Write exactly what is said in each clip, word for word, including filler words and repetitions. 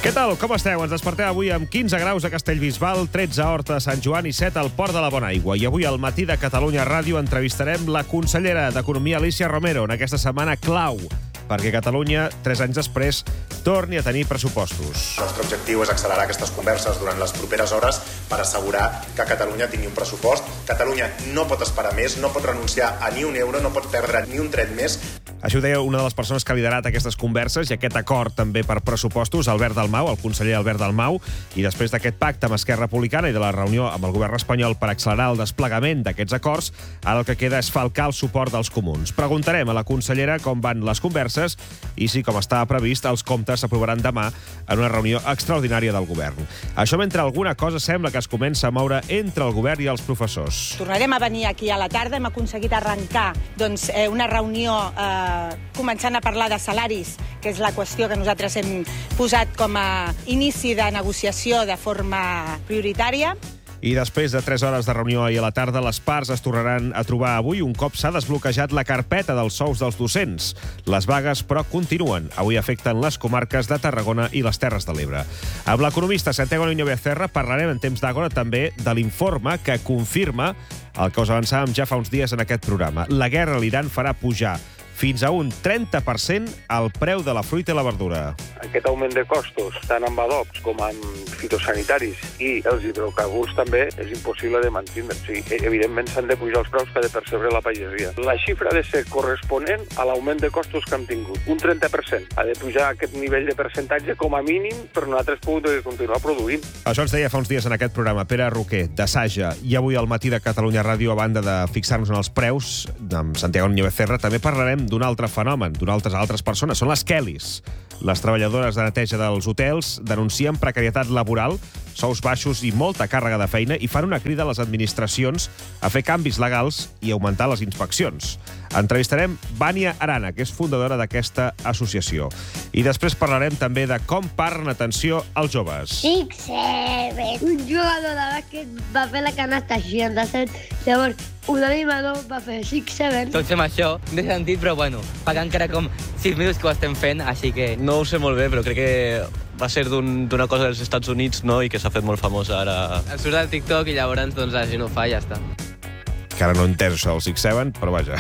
Què tal? Com esteu? Ens despertem avui amb quinze graus a Castellbisbal, tretze a Horta, Sant Joan i set al Port de la Bonaigua. I avui al matí de Catalunya Ràdio entrevistarem la consellera d'Economia, Alícia Romero, en aquesta setmana clau, perquè Catalunya, tres anys després, torni a tenir pressupostos. El nostre objectiu és accelerar aquestes converses durant les properes hores per assegurar que Catalunya tingui un pressupost. Catalunya no pot esperar més, no pot renunciar a ni un euro, no pot perdre ni un tret més. Això ho deia una de les persones que ha liderat aquestes converses i aquest acord també per pressupostos, Albert Dalmau, el conseller Albert Dalmau, i després d'aquest pacte amb Esquerra Republicana i de la reunió amb el govern espanyol per accelerar el desplegament d'aquests acords, ara el que queda és falcar el suport dels comuns. Preguntarem a la consellera com van les converses i si, com estava previst, els comptes s'aprovaran demà en una reunió extraordinària del govern. Això mentre alguna cosa sembla que es comença a moure entre el govern i els professors. Tornarem a venir aquí a la tarda. Hem aconseguit arrencar doncs, eh, una reunió eh, començant a parlar de salaris, que és la qüestió que nosaltres hem posat com a inici de negociació de forma prioritària. I després de tres hores de reunió ahir a la tarda, les parts es tornaran a trobar avui un cop s'ha desbloquejat la carpeta dels sous dels docents. Les vagues, però, continuen. Avui afecten les comarques de Tarragona i les Terres de l'Ebre. Amb l'economista Santiago Niño Becerra parlarem en temps d'Àgora també de l'informe que confirma el que us avançàvem ja fa uns dies en aquest programa. La guerra a l'Iran farà pujar fins a un trenta per cent el preu de la fruita i la verdura. Aquest augment de costos, tant amb adobs com amb fitosanitaris i els hidrocarburs també, és impossible de mantenir. O sigui, evidentment s'han de pujar els preus que ha de percebre la pagesia. La xifra ha de ser corresponent a l'augment de costos que hem tingut. Un trenta per cent. Ha de pujar aquest nivell de percentatge com a mínim per nosaltres poder continuar produint. Això ens deia fa uns dies en aquest programa Pere Roquer, de Saja. I avui al matí de Catalunya Ràdio, a banda de fixar-nos en els preus, amb Santiago Niño Becerra, també parlarem d'un altre fenomen, d'unes altres persones. Són les Kellys. Les treballadores de neteja dels hotels denuncien precarietat laboral, sous baixos i molta càrrega de feina i fan una crida a les administracions a fer canvis legals i augmentar les inspeccions. Entrevistarem Vània Arana, que és fundadora d'aquesta associació. I després parlarem també de com parlen atenció als joves. Six Seven. Un jugador de bàsquet va fer la canasta seixanta-set, llavors un animador va fer Six Seven. Tots fem això, de sentit, però bueno, fa encara com sis minuts que ho estem fent, així que... No ho sé molt bé, però crec que va ser d'una un, cosa dels Estats Units, no?, i que s'ha fet molt famosa ara. El surt al TikTok i llavors doncs, la gent ho fa i ja està. Que ara no he entès això del Six Seven, però vaja,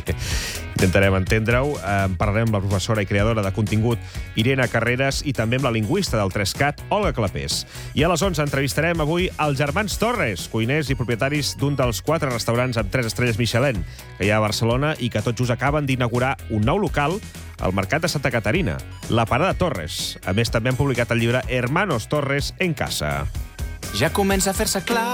intentarem entendre-ho. En parlarem amb la professora i creadora de contingut Irene Carreras i també amb la lingüista del tres cat, Olga Clapés. I a les onze entrevistarem avui els germans Torres, cuiners i propietaris d'un dels quatre restaurants amb tres estrelles Michelin que hi ha a Barcelona i que tot just acaben d'inaugurar un nou local al Mercat de Santa Caterina, la Parada Torres. A més, també han publicat el llibre Hermanos Torres en casa. Ja comença a fer-se clar